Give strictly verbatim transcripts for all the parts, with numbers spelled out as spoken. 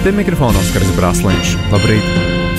Pie mikrofona Oskars Brasliņš. Labrīt!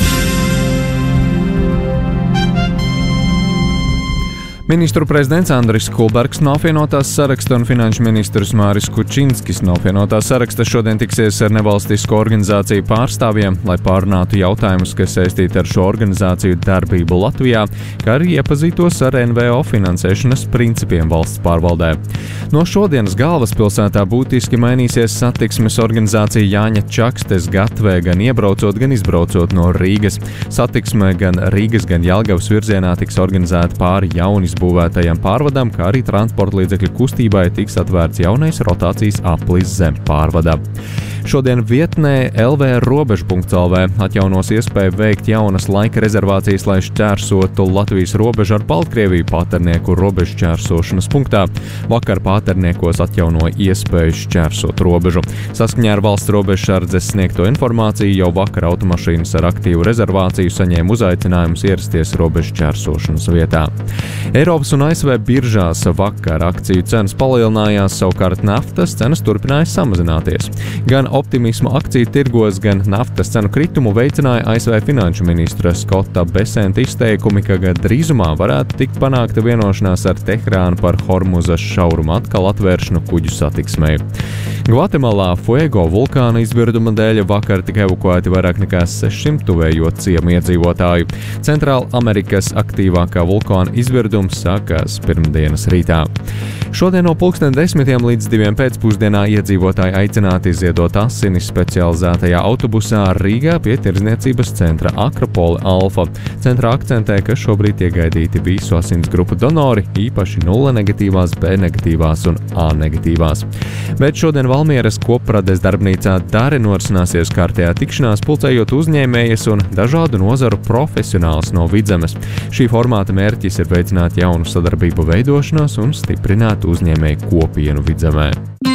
Ministru prezidents Andris Kulbergs no apvienotās saraksta un finanšu ministrs Māris Kučinskis no apvienotās saraksta šodien tiksies ar nevalstisko organizāciju pārstāvjiem, lai pārunātu jautājumus, kas saistīti ar šo organizāciju darbību Latvijā, kā arī iepazītos ar N V O finansēšanas principiem valsts pārvaldē. No šodienas galvaspilsētā būtiski mainīsies satiksmes organizācija Jāņa Čakstes gatvē, gan iebraucot, gan izbraucot no Rīgas. Satiksme gan Rīgas, gan Jelgavas virzienā tiks organizēta pāri jaunis būvētajam pārvadam, kā arī transporta līdzekļu kustībai tiks atvērts jaunais rotācijas aplis zem pārvadā. Šodien vietnē L V robeža punkts L V atjaunos iespēju veikt jaunas laika rezervācijas, lai šķērsotu Latvijas robežu ar Baltkrieviju Pāternieku robežu šķērsošanas punktā. Vakar Pāterniekos atjaunoja iespēju šķērsot robežu. Saskaņā ar valsts robežsardzes sniegto informāciju jau vakar automašīnas ar aktīvu rezervāciju saņēma uzaicinājumus ierasties robežu šķērsošanas vietā. Eiropas un A S V biržās vakar akciju cenas palielinājās, savukārt naftas cenas turpināja samazināties. Gan optimismu akciju tirgos, gan naftas cenu kritumu veicināja A S V finanšu ministra Skota Besenta izteikumi, ka drīzumā varētu tikt panākta vienošanās ar Teherānu par Hormuzas šaurumu atkal atvēršanu kuģu satiksmei. Gvatemalā Fuego vulkāna izvirduma dēļ vakar tika evakuēti vairāk nekā sešsimt tuvējo ciemu iedzīvotāju. Centrāla Amerikas aktīvākā vulkāna izvirdums sākās pirmdienas rītā. Šodien no pulksten desmitiem līdz diviem pēcpusdienā iedzīvotāji aicināti ziedot asinis specializētajā autobusā Rīgā pie tirdzniecības centra Akropole Alfa. Centrā akcentē, ka šobrīd tiek gaidīti visu asins grupu donori, īpaši nulle negatīvās, B negatīvās un A negatīvās. Bet šodien Valmieras Koprades darbnīcā Dare norisināsies kārtējā tikšanās, pulcējot uzņēmējas un dažādu nozaru profesionāls no Vidzemes. Šī formāta mērķis ir veicināt jaunu sadarbību veidošanos un stiprināt uzņēmēju kopienu Vidzemē.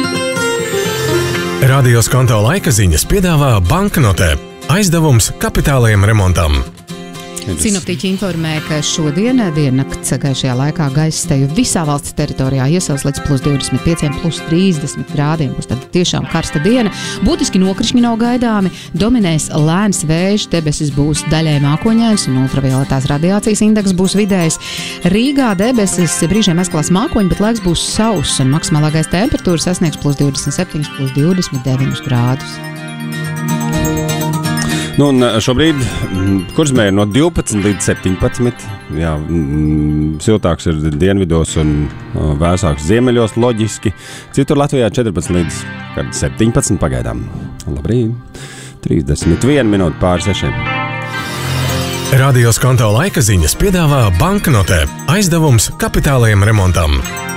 Radio Skonto laika ziņas piedāvā banknotē. Aizdevums kapitālajiem remontam. Sinoptiķi informē, ka šodien diennakts gaišajā laikā gaisa steju visā valsts teritorijā iesals līdz plus divdesmit pieciem, plus trīsdesmit grādiem. Būs tad tiešām karsta diena. Būtiski nokrišņi nav gaidāmi. Dominēs lēns vējš, debesis būs daļai mākoņains un ultravioletās radiācijas indeks būs vidējs. Rīgā debesis brīžiem mesklās mākoņi, bet laiks būs sauss un maksimālākais temperatūra sasniegs plus divdesmit septiņi, plus divdesmit deviņi grādus. Nu, un šobrīd kursmē ir no divpadsmit līdz septiņpadsmit. Jā, siltāks ir dienvidos un vēsāks ziemeļos loģiski. Citur Latvijā četrpadsmit līdz septiņpadsmit pagaidām. Labrīt, trīsdesmit viena minūte pār sešiem. Radio Skonto laika ziņas piedāvā banknotē. Aizdevums kapitālajiem remontam.